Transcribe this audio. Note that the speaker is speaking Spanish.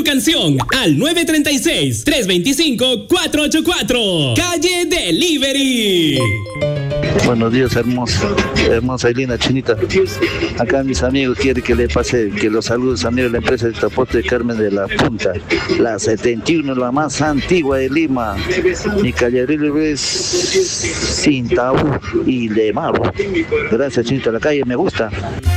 tu canción al 936-325-484. Calle Delivery. Buenos días, hermosa y linda Chinita. Acá mis amigos quieren que le pase, que los saludos amigos de la empresa de transporte de Carmen de la Punta, la 71, la más antigua de Lima. Mi calle es sin tabú y de maro. Gracias, Chinita, la calle me gusta.